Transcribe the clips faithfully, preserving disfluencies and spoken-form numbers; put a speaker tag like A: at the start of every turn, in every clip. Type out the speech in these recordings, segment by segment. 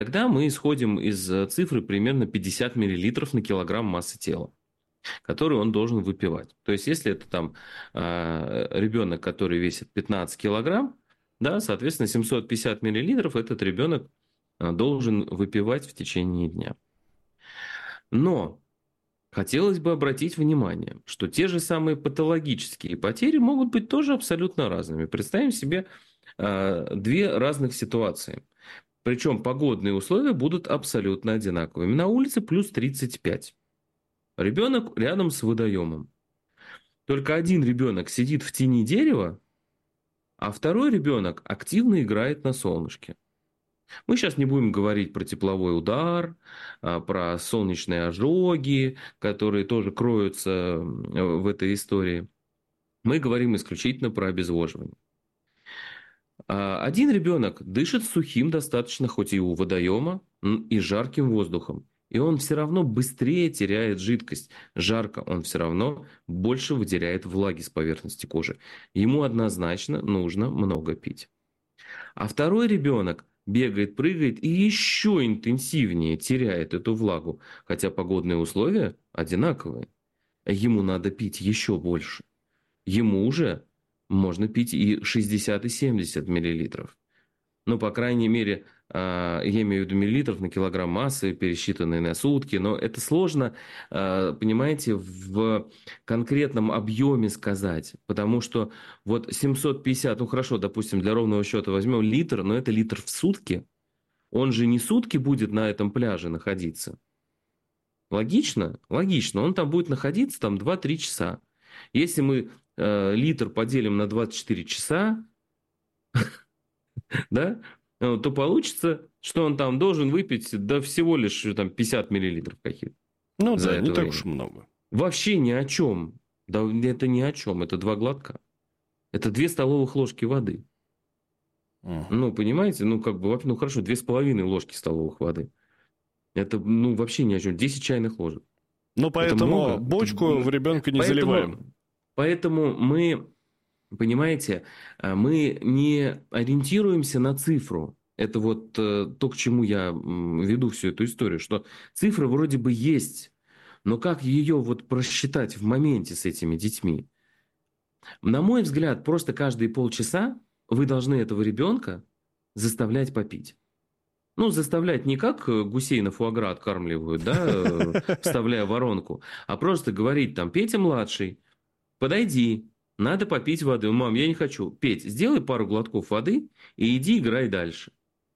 A: Тогда мы исходим из э, цифры примерно пятьдесят миллилитров на килограмм массы тела, который он должен выпивать. То есть, если это там э, ребенок, который весит пятнадцать килограмм, да, соответственно, семьсот пятьдесят миллилитров этот ребенок э, должен выпивать в течение дня. Но хотелось бы обратить внимание, что те же самые патологические потери могут быть тоже абсолютно разными. Представим себе э, две разных ситуации. Причем погодные условия будут абсолютно одинаковыми. На улице плюс тридцать пять. Ребенок рядом с водоемом. Только один ребенок сидит в тени дерева, а второй ребенок активно играет на солнышке. Мы сейчас не будем говорить про тепловой удар, а, про солнечные ожоги, которые тоже кроются э, в этой истории. Мы говорим исключительно про обезвоживание. А один ребенок дышит сухим достаточно, хоть и у водоема, м, и жарким воздухом. И он все равно быстрее теряет жидкость. Жарко, он все равно больше выделяет влаги с поверхности кожи. Ему однозначно нужно много пить. А второй ребенок бегает, прыгает и еще интенсивнее теряет эту влагу, хотя погодные условия одинаковые. Ему надо пить еще больше. Ему уже можно пить и шестьдесят, и семьдесят миллилитров. Ну, по крайней мере, а, я имею в виду миллилитров на килограмм массы, пересчитанные на сутки, но это сложно, а, понимаете, в конкретном объеме сказать, потому что вот семьсот пятьдесят, ну хорошо, допустим, для ровного счета возьмем литр, но это литр в сутки, он же не сутки будет на этом пляже находиться. Логично? Логично, он там будет находиться там два-три часа. Если мы э, литр поделим на двадцать четыре часа, да, э, то получится, что он там должен выпить да всего лишь там пятьдесят миллилитров каких-то
B: Ну
A: за
B: да, не
A: это
B: так уж
A: время.
B: и много.
A: Вообще ни о чем. Да это ни о чем, это два глотка. Это две столовых ложки воды.
B: Мгм.
A: Ну, понимаете, ну, как бы, вообще, ну, хорошо, две с половиной ложки столовых воды. Это, ну, вообще ни о чем. Десять чайных ложек.
B: Ну,
A: Это
B: поэтому
A: много. Это,
B: бочку в
A: ну,
B: ребенка не заливаем.
A: поэтому, поэтому мы, понимаете, э, мы не ориентируемся на цифру. Это вот э, то, к чему я м, веду всю эту историю, что цифра вроде бы есть, но как ее вот просчитать в моменте с этими детьми? На мой взгляд, просто каждые полчаса вы должны этого ребенка заставлять попить. Ну, заставлять не как э, гусей на фуагра откармливают, да, э, вставляя воронку, а просто говорить там: Петя младший, подойди, надо попить воды. Мам, я не хочу. Петь, сделай пару глотков воды и иди играй дальше.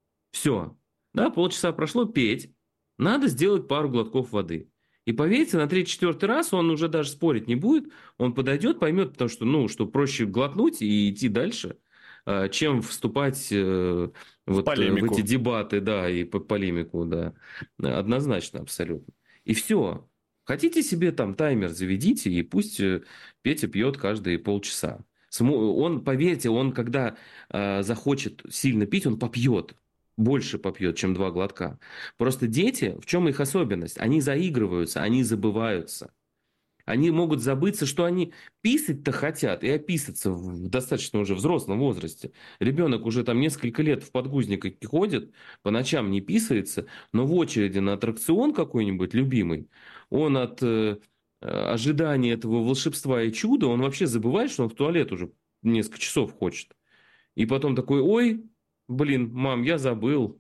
A: Все. Да, полчаса прошло, Петь, надо сделать пару глотков воды. И поверьте, на третий-четвертый раз он уже даже спорить не будет, он подойдет, поймет, потому что, ну, что проще глотнуть и идти дальше, а, чем вступать э,
B: В
A: вот э, в эти
B: полемику.
A: дебаты, да, и по полемику, да, однозначно, абсолютно. И все. Хотите себе там таймер заведите, и пусть э, Петя пьет каждые полчаса. Смо- Он, поверьте, он когда э, захочет сильно пить, он попьет. Больше попьет, чем два глотка. Просто дети, в чем их особенность? Они заигрываются, они забываются. Они могут забыться, что они писать-то хотят, и описаться в достаточно уже взрослом возрасте. Ребенок уже там несколько лет в подгузниках ходит, по ночам не писается, но в очереди на аттракцион какой-нибудь любимый, он от э, э, ожидания этого волшебства и чуда, он вообще забывает, что он в туалет уже несколько часов хочет. И потом такой: ой, блин, мам, я забыл.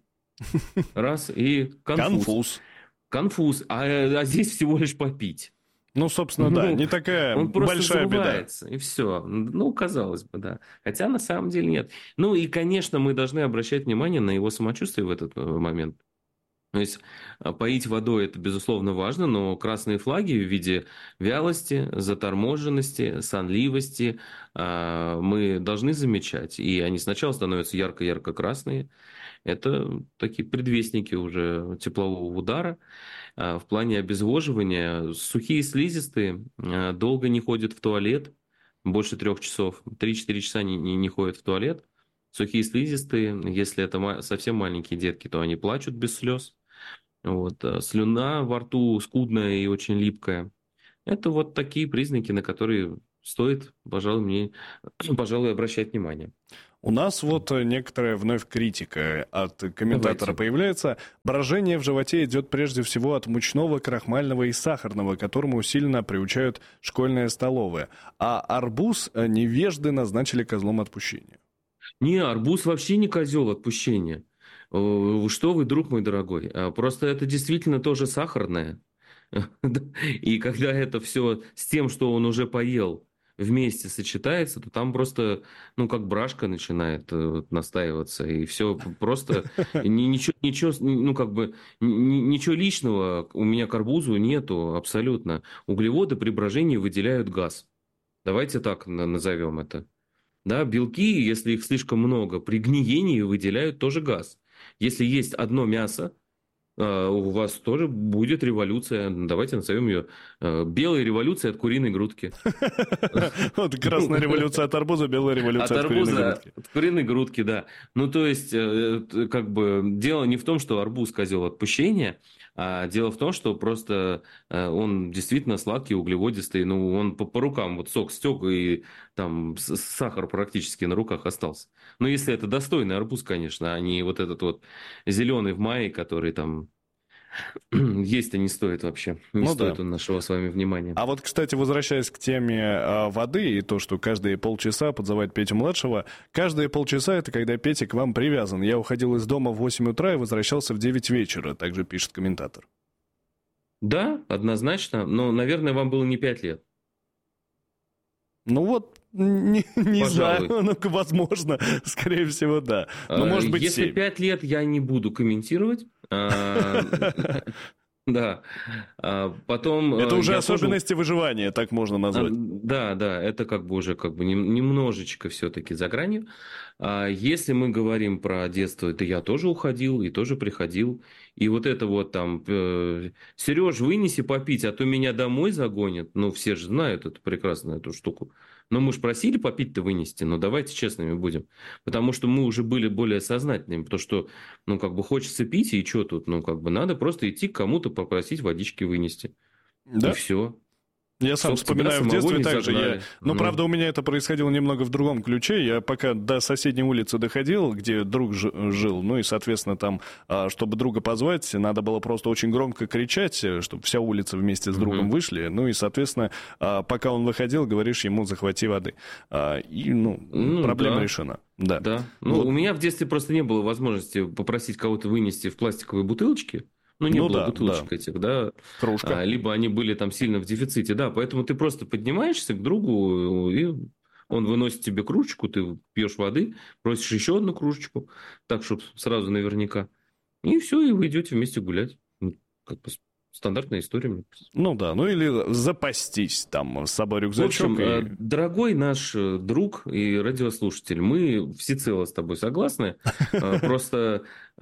A: Раз, и конфуз.
B: Конфуз.
A: Конфуз. А, а здесь всего лишь попить.
B: Ну, собственно, да,
A: Ну,
B: не такая
A: он просто
B: большая беда.
A: забывается, и все. Ну, казалось бы, да. Хотя на самом деле нет. Ну, и, конечно, мы должны обращать внимание на его самочувствие в этот э, момент. То есть а, поить водой — это, безусловно, важно, но красные флаги в виде вялости, заторможенности, сонливости а, мы должны замечать. И они сначала становятся ярко-ярко красные. Это такие предвестники уже теплового удара. А, В плане обезвоживания сухие слизистые а, долго не ходят в туалет, больше трех часов, три-четыре часа не, не, не ходят в туалет. Сухие слизистые, если это ма- совсем маленькие детки, то они плачут без слез. Вот. а Слюна во рту скудная и очень липкая. Это вот такие признаки, на которые стоит, пожалуй, мне, пожалуй, обращать внимание.
B: У нас вот некоторая вновь критика от комментатора Давайте. появляется. Брожение в животе идет прежде всего от мучного, крахмального и сахарного, к которому усиленно приучают школьные столовые. А арбуз невежды назначили козлом отпущения.
A: Не, арбуз вообще не козел отпущения. Что вы, друг мой дорогой? Просто это действительно тоже сахарное. И когда это все с тем, что он уже поел, вместе сочетается, то там просто, ну, как брашка начинает э, настаиваться, и все просто, ничего, ничего, ну, как бы, ничего личного у меня к арбузу нету абсолютно. Углеводы при брожении выделяют газ. Давайте так назовем это. Да, белки, если их слишком много, при гниении выделяют тоже газ. Если есть одно мясо, у вас тоже будет революция. Давайте назовем ее белая революция от куриной грудки.
B: Вот красная революция от арбуза, белая революция от куриной грудки.
A: От куриной грудки, да. Ну, то есть, как бы, дело не в том, что арбуз козел отпущения, а дело в том, что просто он действительно сладкий, углеводистый. Ну, он по, по рукам вот сок стек, и там сахар практически на руках остался. Но если это достойный арбуз, конечно, а не вот этот вот зеленый в мае, который там есть-то не стоит вообще. Не ну стоит да. он нашего с вами внимания.
B: А вот, кстати, возвращаясь к теме э, воды и то, что каждые полчаса подзывает Петю-младшего, каждые полчаса это когда Петя к вам привязан. Я уходил из дома в восемь утра и возвращался в девять вечера, также пишет комментатор.
A: Да, однозначно. Но, наверное, вам было не пять лет.
B: Ну вот, не, не знаю, ну, возможно, скорее всего, да. Но, может быть,
A: Если
B: семь.
A: пять лет, я не буду комментировать. Да. Потом...
B: Это уже особенности выживания, так можно назвать.
A: Да, да, это как бы уже как бы немножечко все-таки за гранью. Если мы говорим про детство, это я тоже уходил и тоже приходил. И вот это вот там, Сереж, вынеси попить, а то меня домой загонят. Ну, все же знают эту прекрасную эту штуку. Но мы же просили попить-то вынести, но давайте честными будем. Потому что мы уже были более сознательными. Потому что, ну, как бы хочется пить, и что тут? Ну, как бы надо просто идти к кому-то попросить водички вынести.
B: Да?
A: И все.
B: Я сам
A: Чтоб
B: вспоминаю в детстве также. Я... Но,
A: ну.
B: правда, у меня это происходило немного в другом ключе. Я пока до соседней улицы доходил, где друг жил, ну и, соответственно, там, чтобы друга позвать, надо было просто очень громко кричать, чтобы вся улица вместе с другом mm-hmm. вышли. Ну и, соответственно, пока он выходил, говоришь ему, захвати воды. И, ну, ну проблема
A: да.
B: решена. Да.
A: да. Ну, вот. У меня в детстве просто не было возможности попросить кого-то вынести в пластиковые бутылочки. Ну, не ну, было да, бутылочек да. этих, да.
B: Кружка.
A: А, либо они были там сильно в дефиците, да. Поэтому ты просто поднимаешься к другу, и он выносит тебе кружечку, ты пьешь воды, просишь еще одну кружечку, так, чтобы сразу наверняка. И все, и вы идете вместе гулять. Как бы стандартная история, мне кажется.
B: Ну да, ну или запастись там с собой рюкзачок.
A: В общем,
B: и...
A: дорогой наш друг и радиослушатель, мы всецело с тобой согласны. Просто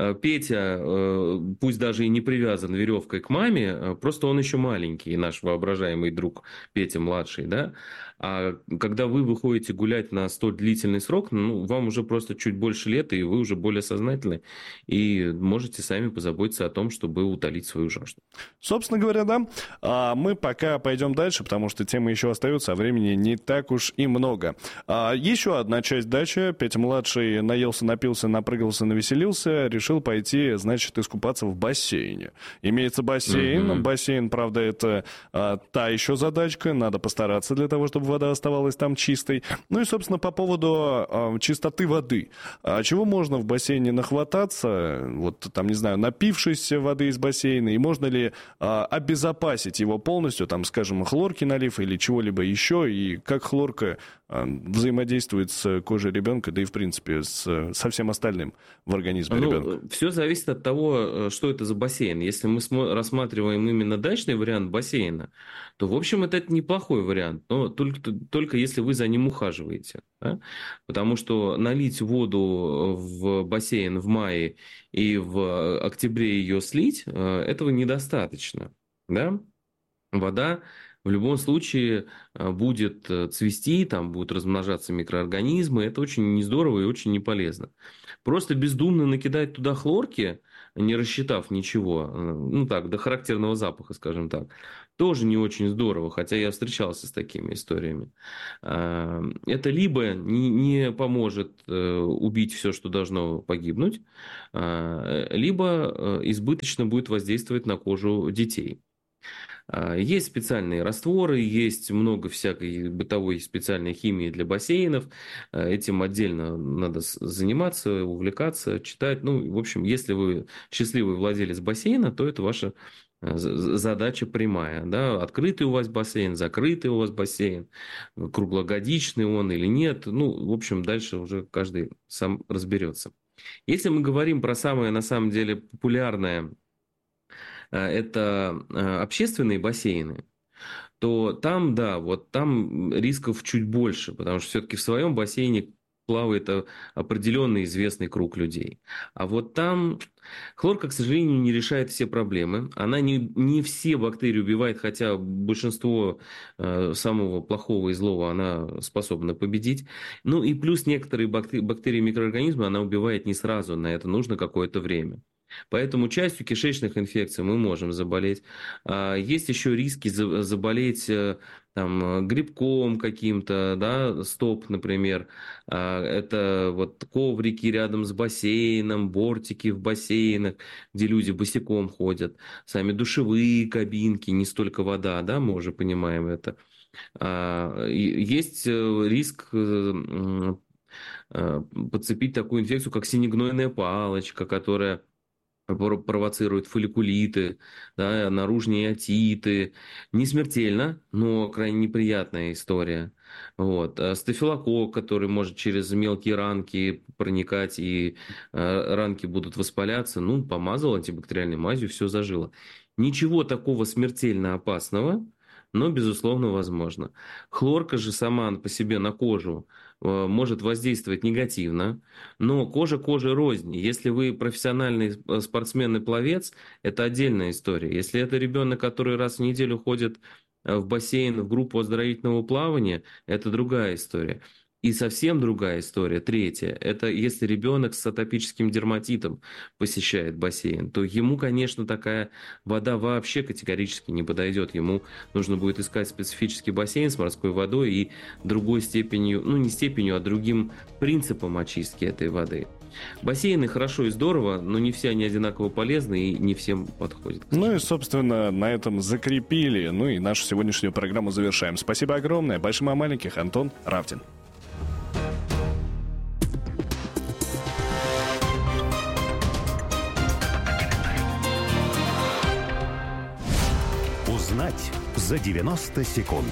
A: Петя, пусть даже и не привязан веревкой к маме, просто он еще маленький, наш воображаемый друг Петя младший, да. А когда вы выходите гулять на столь длительный срок, ну, вам уже просто чуть больше лет, и вы уже более сознательны, и можете сами позаботиться о том, чтобы утолить свою жажду.
B: Собственно говоря, да. А мы пока пойдем дальше, потому что темы еще остаются, а времени не так уж и много. А еще одна часть дачи. Петя-младший наелся, напился, напрыгался, навеселился, решил пойти, значит, искупаться в бассейне. Имеется бассейн. Mm-hmm. Бассейн, правда, это а, та еще задачка. Надо постараться для того, чтобы вода оставалась там чистой. Ну и, собственно, по поводу а, чистоты воды. А чего можно в бассейне нахвататься? Вот там, не знаю, напившись воды из бассейна, и можно ли а, обезопасить его полностью, там, скажем, хлорки налив или чего-либо еще, и как хлорка а, взаимодействует с кожей ребенка, да и, в принципе, с, со всем остальным в организме
A: ну,
B: ребенка.
A: Все зависит от того, что это за бассейн. Если мы смо- рассматриваем именно дачный вариант бассейна, то, в общем, это неплохой вариант, но только, только если вы за ним ухаживаете. Да? Потому что налить воду в бассейн в мае и в октябре ее слить, этого недостаточно. Да? Вода в любом случае будет цвести, там будут размножаться микроорганизмы. Это очень нездорово и очень не полезно. Просто бездумно накидать туда хлорки, не рассчитав ничего, ну так, до характерного запаха, скажем так, тоже не очень здорово, хотя я встречался с такими историями. Это либо не, не поможет убить все, что должно погибнуть, либо избыточно будет воздействовать на кожу детей. Есть специальные растворы, есть много всякой бытовой специальной химии для бассейнов. Этим отдельно надо заниматься, увлекаться, читать. Ну, в общем, если вы счастливый владелец бассейна, то это ваша задача прямая. Да? Открытый у вас бассейн, закрытый у вас бассейн, круглогодичный он или нет. Ну, в общем, дальше уже каждый сам разберется. Если мы говорим про самое, на самом деле, популярное, это общественные бассейны, то там, да, вот там рисков чуть больше, потому что все-таки в своем бассейне плавает определенный известный круг людей. А вот там хлорка, к сожалению, не решает все проблемы. Она не, не все бактерии убивает, хотя большинство э, самого плохого и злого она способна победить. Ну и плюс некоторые бактерии, бактерии и микроорганизмы она убивает не сразу, на это нужно какое-то время. Поэтому частью кишечных инфекций мы можем заболеть. Есть еще риски заболеть там, грибком каким-то, да, стоп, например. Это вот коврики рядом с бассейном, бортики в бассейнах, где люди босиком ходят. Сами душевые кабинки, не столько вода, да, мы уже понимаем это. Есть риск подцепить такую инфекцию, как синегнойная палочка, которая провоцирует фолликулиты, да, наружные отиты. Не смертельно, но крайне неприятная история. Вот. Стафилококк, который может через мелкие ранки проникать, и э, ранки будут воспаляться. Ну, помазал антибактериальной мазью, все зажило. Ничего такого смертельно опасного, но, безусловно, возможно. Хлорка же сама по себе на кожу может воздействовать негативно, но кожа коже рознь. Если вы профессиональный спортсмен и пловец, это отдельная история. Если это ребенок, который раз в неделю ходит в бассейн, в группу оздоровительного плавания, это другая история. И совсем другая история, третья, это если ребенок с атопическим дерматитом посещает бассейн, то ему, конечно, такая вода вообще категорически не подойдет. Ему нужно будет искать специфический бассейн с морской водой и другой степенью, ну не степенью, а другим принципом очистки этой воды. Бассейны хорошо и здорово, но не все они одинаково полезны и не всем подходят.
B: Ну и, собственно, на этом закрепили. Ну и нашу сегодняшнюю программу завершаем. Спасибо огромное. Большим и маленьких. Антон Равдин.
C: Узнать за девяносто секунд.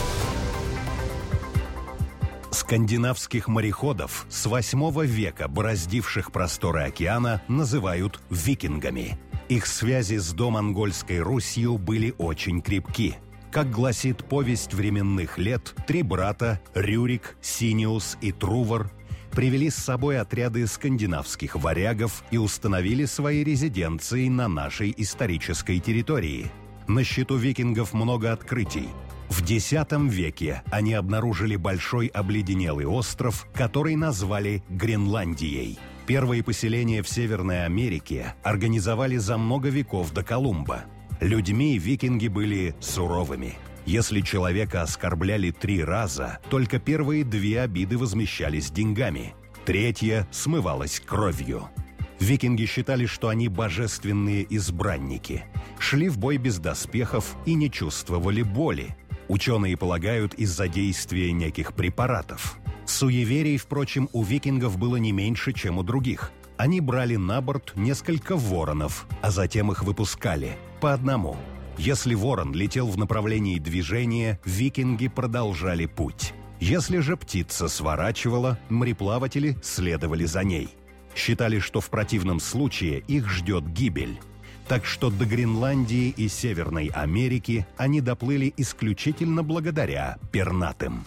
C: Скандинавских мореходов с восьмого века, бороздивших просторы океана, называют викингами. Их связи с домонгольской Русью были очень крепки. Как гласит повесть временных лет, три брата – Рюрик, Синиус и Трувор – привели с собой отряды скандинавских варягов и установили свои резиденции на нашей исторической территории. На счету викингов много открытий. В десятом веке они обнаружили большой обледенелый остров, который назвали Гренландией. Первые поселения в Северной Америке организовали за много веков до Колумба. Людьми викинги были суровыми. Если человека оскорбляли три раза, только первые две обиды возмещались деньгами. Третья смывалась кровью. Викинги считали, что они божественные избранники. Шли в бой без доспехов и не чувствовали боли. Ученые полагают, из-за действия неких препаратов. Суеверий, впрочем, у викингов было не меньше, чем у других. Они брали на борт несколько воронов, а затем их выпускали, по одному. Если ворон летел в направлении движения, викинги продолжали путь. Если же птица сворачивала, мореплаватели следовали за ней. Считали, что в противном случае их ждет гибель. Так что до Гренландии и Северной Америки они доплыли исключительно благодаря пернатым.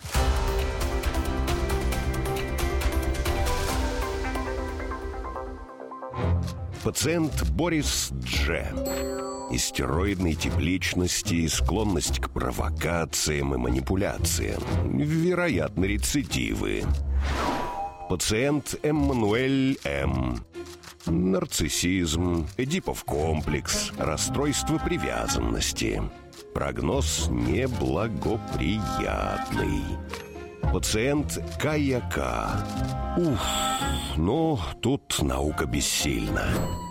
D: Пациент Борис Дж. Истероидной тип личности, склонность к провокациям и манипуляциям. Вероятно, рецидивы. Пациент Эммануэль М. Нарциссизм, Эдипов комплекс, расстройство привязанности. Прогноз неблагоприятный. Пациент Каяка. Уф, ну, тут наука бессильна.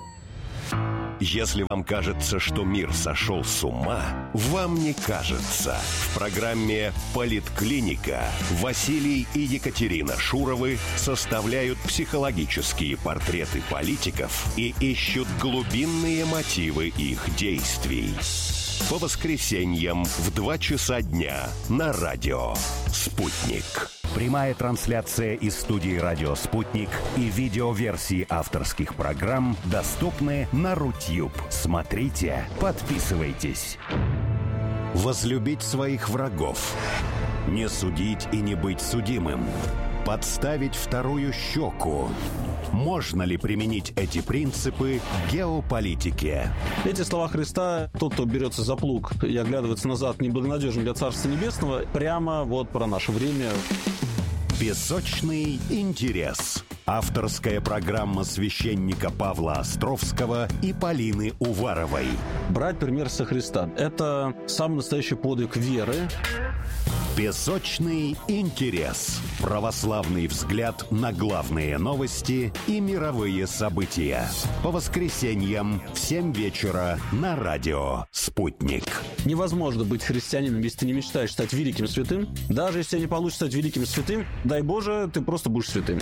D: Если вам кажется, что мир сошел с ума, вам не кажется. В программе «Политклиника» Василий и Екатерина Шуровы составляют психологические портреты политиков и ищут глубинные мотивы их действий. По воскресеньям в два часа дня на радио «Спутник».
C: Прямая трансляция из студии «Радио Спутник» и видеоверсии авторских программ доступны на Рутюб. Смотрите, подписывайтесь. Возлюбить своих врагов. Не судить и не быть судимым. Подставить вторую щеку. Можно ли применить эти принципы к геополитике?
E: Эти слова Христа: тот, кто берется за плуг и оглядывается назад, неблагонадежен для Царства Небесного, прямо вот про наше время.
C: Песочный интерес. Авторская программа священника Павла Островского и Полины Уваровой.
E: Брать пример со Христа – это самый настоящий подвиг веры.
C: Песочный интерес. Православный взгляд на главные новости и мировые события. По воскресеньям в семь вечера на радио «Спутник».
E: Невозможно быть христианином, если ты не мечтаешь стать великим святым. Даже если тебе не получится стать великим святым, дай Боже, ты просто будешь святым.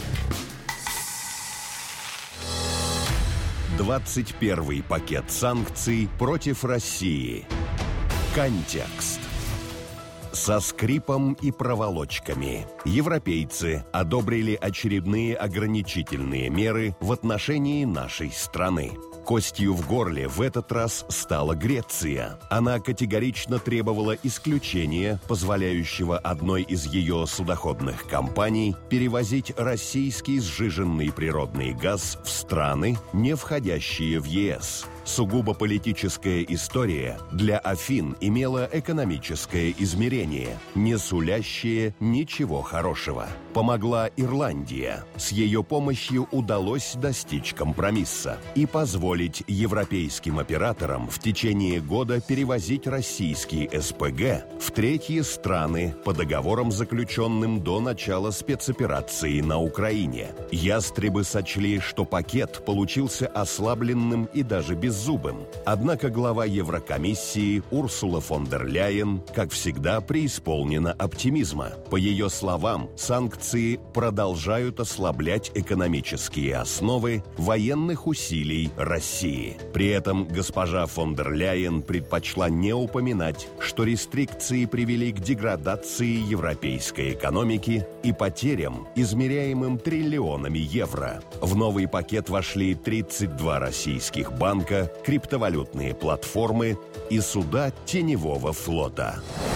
D: двадцать первый пакет санкций против России. Контекст. Со скрипом и проволочками европейцы одобрили очередные ограничительные меры в отношении нашей страны. Костью в горле в этот раз стала Греция. Она категорично требовала исключения, позволяющего одной из ее судоходных компаний перевозить российский сжиженный природный газ в страны, не входящие в ЕС. Сугубо политическая история для Афин имела экономическое измерение, не сулящее ничего хорошего. Помогла Ирландия. С ее помощью удалось достичь компромисса и позволить европейским операторам в течение года перевозить российский СПГ в третьи страны по договорам, заключенным до начала спецоперации на Украине. Ястребы сочли, что пакет получился ослабленным и даже беззубым. Однако глава Еврокомиссии Урсула фон дер Ляйен, как всегда, преисполнена оптимизма. По ее словам, санкции продолжают ослаблять экономические основы военных усилий России. При этом госпожа фон дер Ляйен предпочла не упоминать, что рестрикции привели к деградации европейской экономики и потерям, измеряемым триллионами евро. В новый пакет вошли тридцать два российских банка, криптовалютные платформы и суда теневого флота.